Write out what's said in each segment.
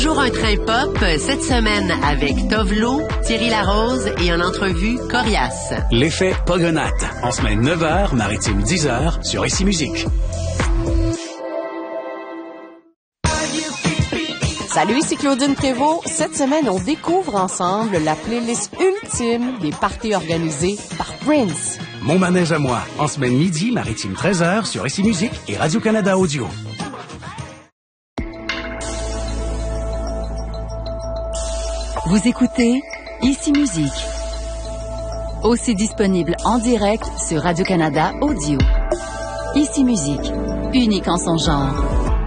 Toujours un train pop, cette semaine avec Tovlo, Thierry Larose et en entrevue, Corias. L'effet Pogonate, en semaine 9h, maritime 10h, sur Ici Musique. Salut, ici Claudine Prévost. Cette semaine, on découvre ensemble la playlist ultime des parties organisées par Prince. Mon manège à moi, en semaine midi, maritime 13h, sur Ici Musique et Radio-Canada Audio. Vous écoutez Ici Musique. Aussi disponible en direct sur Radio-Canada Audio. Ici Musique, unique en son genre.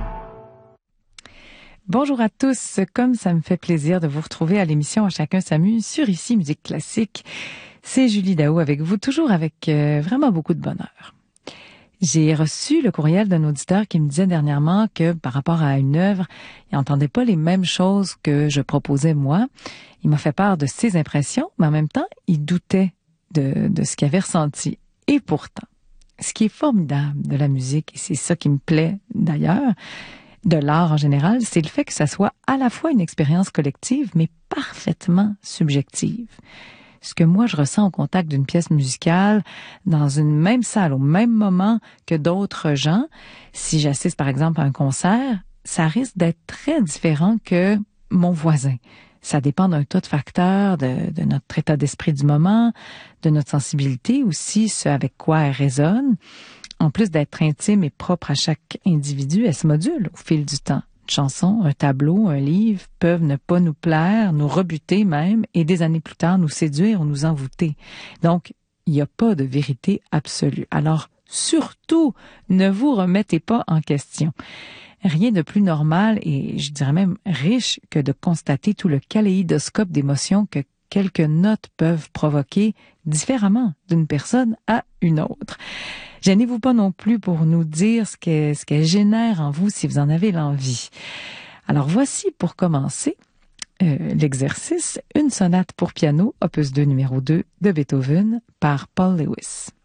Bonjour à tous, comme ça me fait plaisir de vous retrouver à l'émission À chacun s'amuse sur Ici Musique Classique. C'est Julie Daou avec vous, toujours avec vraiment beaucoup de bonheur. J'ai reçu le courriel d'un auditeur qui me disait dernièrement que par rapport à une œuvre, il n'entendait pas les mêmes choses que je proposais moi. Il m'a fait part de ses impressions, mais en même temps, il doutait de ce qu'il avait ressenti. Et pourtant, ce qui est formidable de la musique, et c'est ça qui me plaît d'ailleurs, de l'art en général, c'est le fait que ça soit à la fois une expérience collective, mais parfaitement subjective. Ce que moi, je ressens au contact d'une pièce musicale, dans une même salle, au même moment que d'autres gens, si j'assiste par exemple à un concert, ça risque d'être très différent que mon voisin. Ça dépend d'un tas de facteurs, de notre état d'esprit du moment, de notre sensibilité aussi, ce avec quoi elle résonne. En plus d'être intime et propre à chaque individu, elle se module au fil du temps. Une chanson, un tableau, un livre peuvent ne pas nous plaire, nous rebuter même, et des années plus tard nous séduire ou nous envoûter. Donc, il n'y a pas de vérité absolue. Alors, surtout, ne vous remettez pas en question. Rien de plus normal et je dirais même riche que de constater tout le kaléidoscope d'émotions que quelques notes peuvent provoquer différemment d'une personne à une autre. Gênez-vous pas non plus pour nous dire ce qu'elle génère en vous si vous en avez l'envie. Alors voici pour commencer l'exercice, une sonate pour piano, opus 2 numéro 2 de Beethoven par Paul Lewis.